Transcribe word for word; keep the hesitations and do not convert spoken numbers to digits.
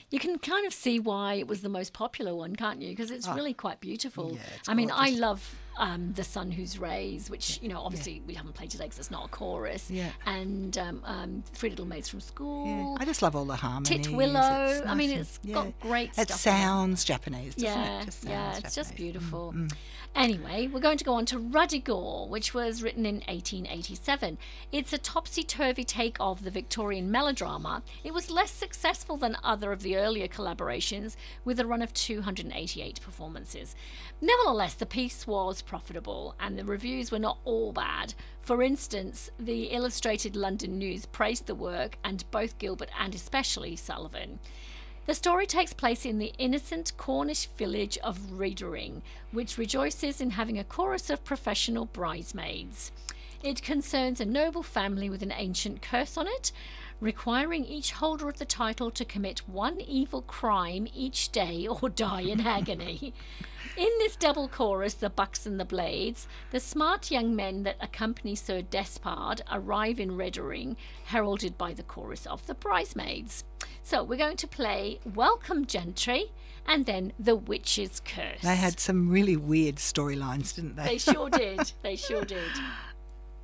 you can kind of see why it was the most popular one, can't you? Because it's Oh. really quite beautiful. Yeah, it's I mean, I gorgeous. love um, The Sun Whose Rays, which, you know, obviously we haven't played today because it's not a chorus. Yeah. And um, um, Three Little Maids from School. Yeah. I just love all the harmonies. Titwillow. It's I nice mean, and- it's yeah. got great It stuff. in it. sounds Japanese, doesn't Yeah, it? Just yeah, sounds it's just Japanese. beautiful. Mm, mm. Anyway, we're going to go on to Ruddigore, which was written in eighteen eighty-seven. It's a topsy-turvy take of the Victorian melodrama. It was less successful than other of the earlier collaborations, with a run of two hundred eighty-eight performances. Nevertheless, the piece was profitable, and the reviews were not all bad. For instance, the Illustrated London News praised the work, and both Gilbert and especially Sullivan. The story takes place in the innocent Cornish village of Riedering, which rejoices in having a chorus of professional bridesmaids. It concerns a noble family with an ancient curse on it, requiring each holder of the title to commit one evil crime each day or die in agony. In this double chorus, the Bucks and the Blades, the smart young men that accompany Sir Despard arrive in Riedering, heralded by the chorus of the bridesmaids. So we're going to play Welcome Gentry and then The Witch's Curse. They had some really weird storylines, didn't they? They sure did. They sure did.